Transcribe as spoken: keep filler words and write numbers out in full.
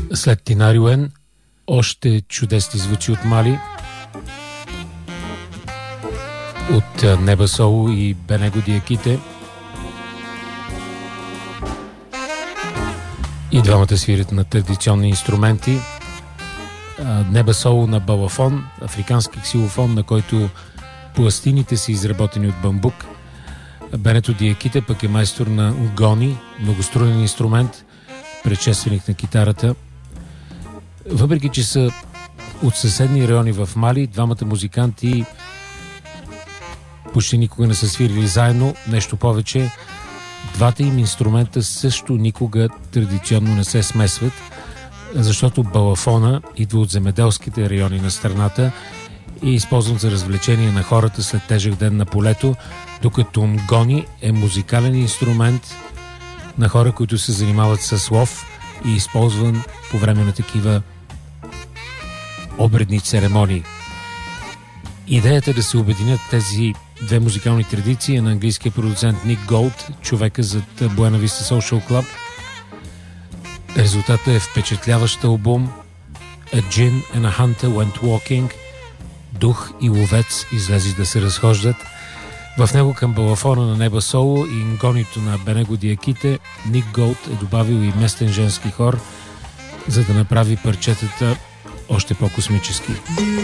След Тинарюен, още чудесни звучи от Мали, от Неба Соло и Бенего Диаките. И двамата свирят на традиционни инструменти. Неба Соло на балафон, африкански ксилофон, на който пластините са изработени от бамбук. Бенето Диаките пък е майстор на ngoni, многострунен инструмент, предшественик на китарата. Въпреки че са от съседни райони в Мали, двамата музиканти почти никога не са свирили заедно. Нещо повече, двата им инструмента също никога традиционно не се смесват, защото балафона идва от земеделските райони на страната и е използван за развлечение на хората след тежък ден на полето, докато ngoni е музикален инструмент на хора, които се занимават с лов и използван по време на такива обредни церемонии. Идеята да се обединят тези две музикални традиции е на английския продуцент Ник Голд, човека зад Buena Vista Social Club. Резултатът е впечатляващ албум A Gin and a Hunter Went Walking. Дух и ловец излезли да се разхождат. В него към балафона на Неба Соло и ngoni на Бенего Диаките Ник Голд е добавил и местен женски хор, за да направи парчетата още по-космически.